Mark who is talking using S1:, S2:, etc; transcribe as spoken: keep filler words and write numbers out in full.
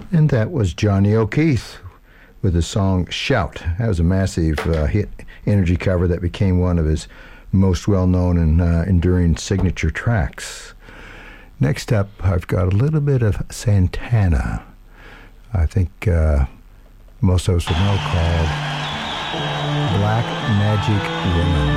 S1: And that was Johnny O'Keefe with the song Shout. That was a massive uh, hit energy cover that became one of his most well-known and uh, enduring signature tracks. Next up, I've got a little bit of Santana. I think uh, most of us would know, called Black Magic Woman.